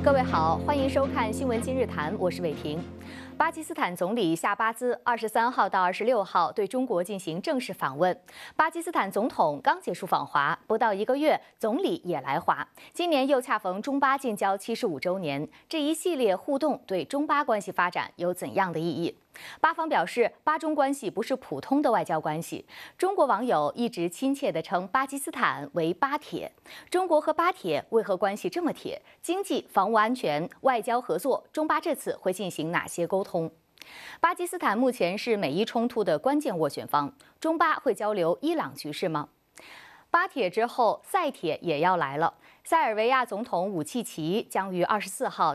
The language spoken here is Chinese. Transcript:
各位好，欢迎收看《新闻今日谈》，我是伟婷。巴基斯坦总理夏巴兹23号到26号对中国进行正式访问。巴基斯坦总统刚结束访华，不到1个月，总理也来华。今年又恰逢中巴建交75周年，这一系列互动对中巴关系发展有怎样的意义？巴方表示，巴中关系不是普通的外交关系。中国网友一直亲切地称巴基斯坦为巴铁。中国和巴铁为何关系这么铁？经济、防务安全、外交合作，中巴这次会进行哪些沟通？巴基斯坦目前是美伊冲突的关键斡旋方，中巴会交流伊朗局势吗？巴铁之后，塞铁也要来了。塞尔维亚总统武契奇将于24号